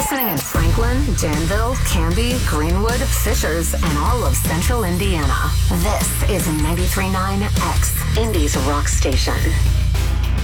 listening in Franklin, Danville, Canby, Greenwood, Fishers, and all of central Indiana. This is 93.9 X, Indy's rock station.